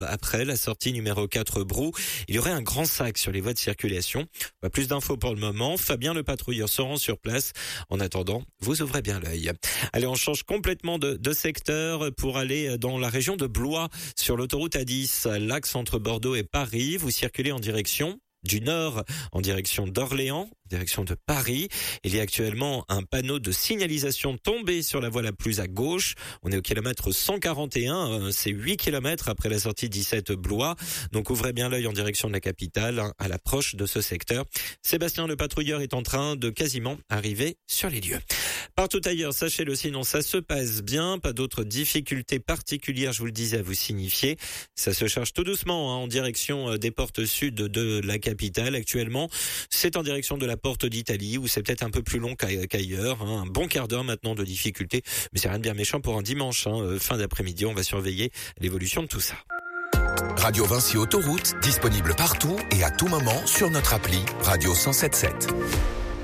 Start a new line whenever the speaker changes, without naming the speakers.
après la sortie numéro 4 Brou. Il y aurait un grand sac sur les voies de circulation. Pas plus d'infos pour le moment. Fabien le patrouilleur se rend sur place. En attendant, vous ouvrez bien l'œil. Allez, on change complètement de secteur pour aller dans la région de Blois sur l'autoroute A10, l'axe entre Bordeaux et Paris. Vous circulez en direction du nord en direction d'Orléans, en direction de Paris. Il y a actuellement un panneau de signalisation tombé sur la voie la plus à gauche. On est au kilomètre 141, c'est 8 kilomètres après la sortie 17 Blois. Donc ouvrez bien l'œil en direction de la capitale, à l'approche de ce secteur. Sébastien le patrouilleur est en train de quasiment arriver sur les lieux. Partout ailleurs, sachez-le, sinon ça se passe bien, pas d'autres difficultés particulières, je vous le disais, à vous signifier. Ça se charge tout doucement en direction des portes sud de la capitale. Actuellement, c'est en direction de la porte d'Italie où c'est peut-être un peu plus long qu'ailleurs. Un bon quart d'heure maintenant de difficulté, mais c'est rien de bien méchant pour un dimanche. Fin d'après-midi, on va surveiller l'évolution de tout ça.
Radio Vinci Autoroute, disponible partout et à tout moment sur notre appli Radio 107.7.